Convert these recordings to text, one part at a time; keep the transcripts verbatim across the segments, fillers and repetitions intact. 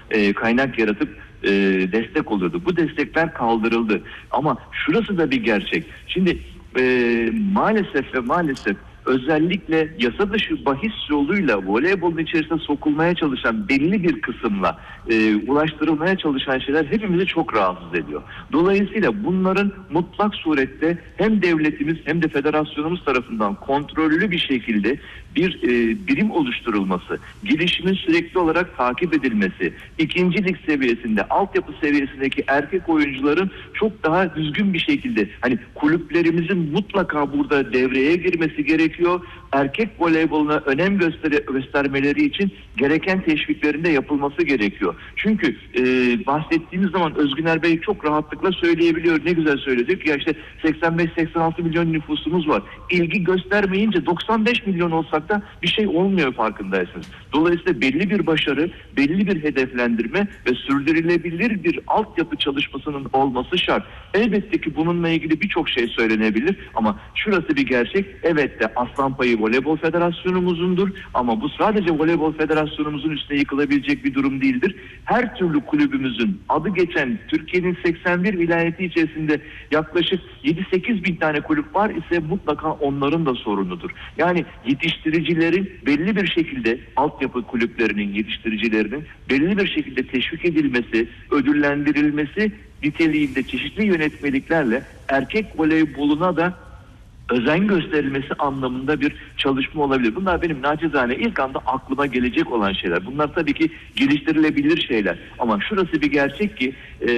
e, kaynak yaratıp e, destek oluyordu. Bu destekler kaldırıldı. Ama şurası da bir gerçek. Şimdi e, maalesef ve maalesef özellikle yasa dışı bahis yoluyla voleybolun içerisine sokulmaya çalışan belli bir kısımla e, ulaştırılmaya çalışan şeyler hepimizi çok rahatsız ediyor. Dolayısıyla bunların mutlak surette hem devletimiz hem de federasyonumuz tarafından kontrollü bir şekilde bir e, birim oluşturulması, gelişimin sürekli olarak takip edilmesi, ikinci lig seviyesinde, altyapı seviyesindeki erkek oyuncuların çok daha düzgün bir şekilde, hani kulüplerimizin mutlaka burada devreye girmesi gerekiyor. Erkek voleyboluna önem göster göstermeleri için gereken teşviklerin de yapılması gerekiyor. Çünkü e, bahsettiğimiz zaman Özgüner Bey çok rahatlıkla söyleyebiliyor. Ne güzel söyledi ki ya işte seksen beş seksen altı milyon nüfusumuz var. İlgi göstermeyince doksan beş milyon olsak da bir şey olmuyor, farkındaysınız. Dolayısıyla belli bir başarı, belli bir hedeflendirme ve sürdürülebilir bir altyapı çalışmasının olması şart. Elbette ki bununla ilgili birçok şey söylenebilir ama şurası bir gerçek. Evet de aslan payı Voleybol Federasyonumuzundur ama bu sadece Voleybol Federasyonumuzun üstüne yıkılabilecek bir durum değildir. Her türlü kulübümüzün adı geçen Türkiye'nin seksen bir vilayeti içerisinde yaklaşık yedi sekiz bin tane kulüp var ise mutlaka onların da sorunudur. Yani yetiştiricilerin belli bir şekilde, altyapı kulüplerinin yetiştiricilerinin belli bir şekilde teşvik edilmesi, ödüllendirilmesi niteliğinde çeşitli yönetmeliklerle erkek voleyboluna da özen gösterilmesi anlamında bir çalışma olabilir. Bunlar benim nacizane ilk anda aklıma gelecek olan şeyler. Bunlar tabii ki geliştirilebilir şeyler. Ama şurası bir gerçek ki e,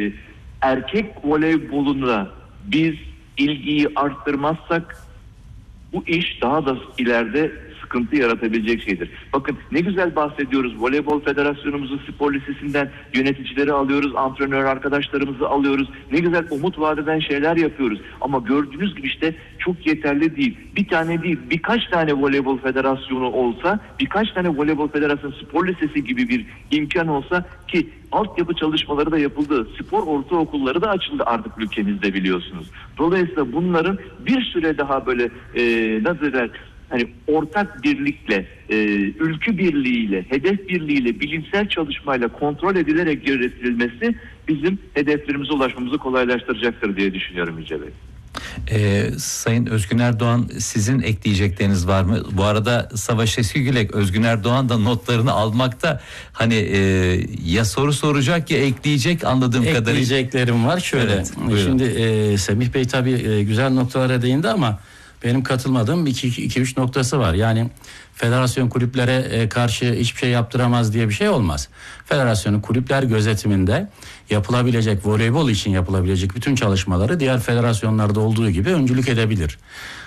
erkek voleyboluna biz ilgiyi arttırmazsak bu iş daha da ileride sıkıntı yaratabilecek şeydir. Bakın ne güzel bahsediyoruz. Voleybol Federasyonumuzun spor lisesinden yöneticileri alıyoruz, antrenör arkadaşlarımızı alıyoruz. Ne güzel umut vaat eden şeyler yapıyoruz. Ama gördüğünüz gibi işte çok yeterli değil. Bir tane değil, birkaç tane voleybol federasyonu olsa, birkaç tane voleybol federasyonu spor lisesi gibi bir imkan olsa ki altyapı çalışmaları da yapıldı. Spor ortaokulları da açıldı artık ülkemizde, biliyorsunuz. Dolayısıyla bunların bir süre daha böyle e, nasıl der, hani ortak birlikle, e, ülkü birliğiyle, hedef birliğiyle, bilimsel çalışmayla kontrol edilerek yönetilmesi bizim hedeflerimize ulaşmamızı kolaylaştıracaktır diye düşünüyorum Yüce Bey. Ee, Sayın Özgün Erdoğan, sizin ekleyecekleriniz var mı? Bu arada Savaş Eskigülek, Özgün Erdoğan da notlarını almakta, hani e, ya soru soracak ya ekleyecek anladığım kadarıyla. Ekleyeceklerim var şöyle. Evet, şimdi e, Semih Bey tabii e, güzel noktalara değindi ama benim katılmadığım iki üç noktası var. Yani federasyon kulüplere e, karşı hiçbir şey yaptıramaz diye bir şey olmaz. Federasyonun kulüpler gözetiminde yapılabilecek, voleybol için yapılabilecek bütün çalışmaları diğer federasyonlarda olduğu gibi öncülük edebilir.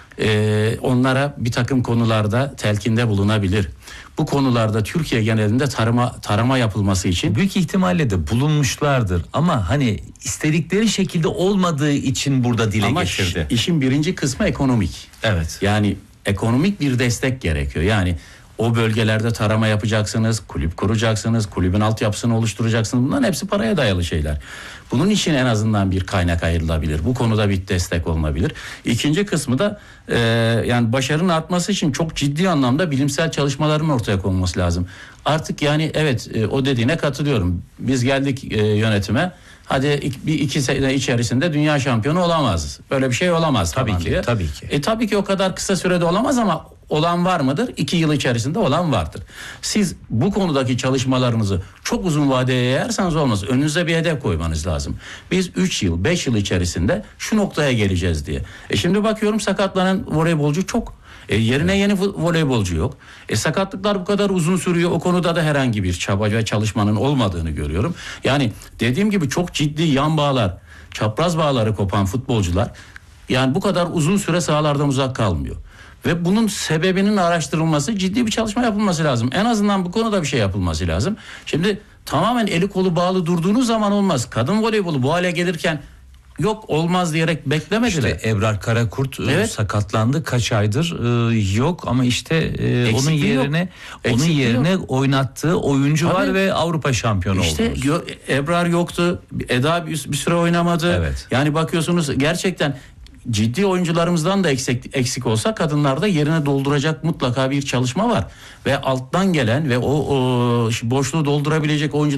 E, onlara bir takım konularda telkinde bulunabilir. Bu konularda Türkiye genelinde tarama tarama yapılması için büyük ihtimalle de bulunmuşlardır ama hani istedikleri şekilde olmadığı için burada dile ama getirdi. İşin birinci kısmı ekonomik. Evet. Yani ekonomik bir destek gerekiyor. Yani o bölgelerde tarama yapacaksınız, kulüp kuracaksınız, kulübün altyapısını oluşturacaksınız. Bunların hepsi paraya dayalı şeyler. Bunun için en azından bir kaynak ayrılabilir. Bu konuda bir destek olunabilir. İkinci kısmı da e, yani başarının artması için çok ciddi anlamda bilimsel çalışmaların ortaya konması lazım. Artık yani evet e, o dediğine katılıyorum. Biz geldik e, yönetime. Hadi bir iki sene içerisinde dünya şampiyonu olamaz. Böyle bir şey olamaz. Tabii ki, diye. tabii ki. E tabii ki o kadar kısa sürede olamaz ama olan var mıdır? İki yıl içerisinde olan vardır. Siz bu konudaki çalışmalarınızı çok uzun vadeye yayarsanız olmaz. Önünüze bir hedef koymanız lazım. Biz üç yıl, beş yıl içerisinde şu noktaya geleceğiz diye. E şimdi bakıyorum sakatlanan voleybolcu çok. E yerine yeni voleybolcu yok. E sakatlıklar bu kadar uzun sürüyor. O konuda da herhangi bir çaba ve çalışmanın olmadığını görüyorum. Yani dediğim gibi çok ciddi yan bağlar, çapraz bağları kopan futbolcular yani bu kadar uzun süre sahalardan uzak kalmıyor. Ve bunun sebebinin araştırılması, ciddi bir çalışma yapılması lazım. En azından bu konuda bir şey yapılması lazım. Şimdi tamamen eli kolu bağlı durduğunuz zaman olmaz. Kadın voleybolu bu hale gelirken yok olmaz diyerek beklemediler. İşte Ebrar Karakurt evet. sakatlandı, kaç aydır e, yok ama işte e, onun yerine yok. onun yerine yok. oynattığı oyuncu Tabii. var ve Avrupa şampiyonu işte oldu. İşte Ebrar yoktu. Eda bir, bir süre oynamadı. Evet. Yani bakıyorsunuz gerçekten ciddi oyuncularımızdan da eksik, eksik olsa kadınlarda yerine dolduracak mutlaka bir çalışma var. Ve alttan gelen ve o, o boşluğu doldurabilecek oyuncular